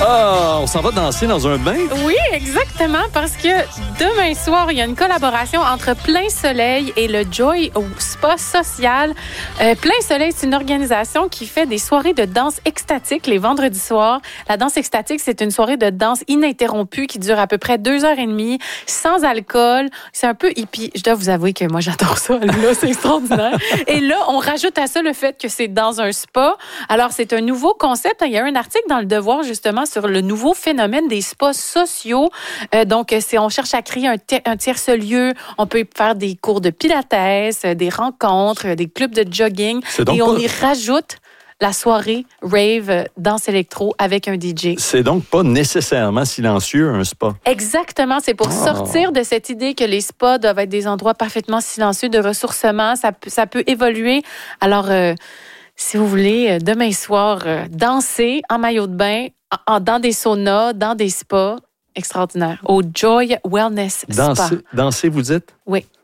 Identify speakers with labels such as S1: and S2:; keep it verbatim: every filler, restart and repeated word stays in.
S1: Ah, on s'en va danser dans un bain?
S2: Oui, exactement, parce que demain soir, il y a une collaboration entre Plein Soleil et le Joy Spa Social. Euh, Plein Soleil, c'est une organisation qui fait des soirées de danse extatique les vendredis soirs. La danse extatique, c'est une soirée de danse ininterrompue qui dure à peu près deux heures et demie, sans alcool. C'est un peu hippie. Je dois vous avouer que moi, j'adore ça. Là, c'est extraordinaire. Et là, on rajoute à ça le fait que c'est dans un spa. Alors, c'est un nouveau concept. Il y a un article dans Le Devoir, justement, sur le nouveau phénomène des spas sociaux. Euh, donc, c'est, on cherche à créer un, t- un tierce-lieu. On peut faire des cours de pilates, des rencontres, des clubs de jogging. Et on pas... y rajoute la soirée rave danse électro avec un D J.
S1: C'est donc pas nécessairement silencieux, un spa.
S2: Exactement. C'est pour oh. sortir de cette idée que les spas doivent être des endroits parfaitement silencieux de ressourcement. Ça, ça peut évoluer. Alors, euh, si vous voulez, demain soir, euh, danser en maillot de bain, en, dans des saunas, dans des spas, extraordinaire. Au Joy Wellness Spa.
S1: Danser, danser vous dites?
S2: Oui.